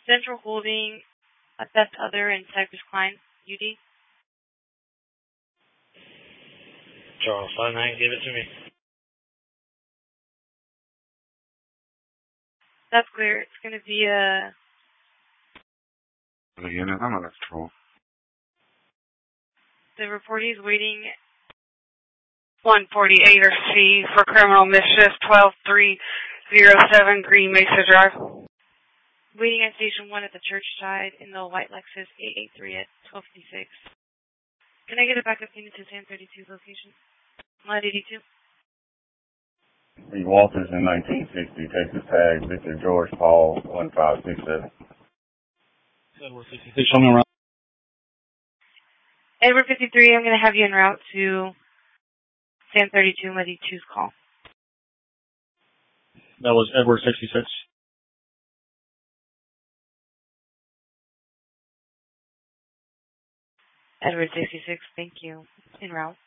Central Holding, Best Other, and Cypress Klein, UD. Charles 59, give it to me. That's clear. It's going to be a... Unit, I'm on control. The reportee is waiting 148 C for criminal mischief, 12307 Green Mesa Drive. Waiting at Station 1 at the church side in the white Lexus 883 at 1256. Can I get a backup unit to San 32 location? Line 82. Lee Walters in 1960, Texas tag, Victor George Paul, 1567. Edward 53, show me around. Edward 53, I'm going to have you en route to San 32 and let you choose call. That was Edward 66. Edward 66, thank you. En route.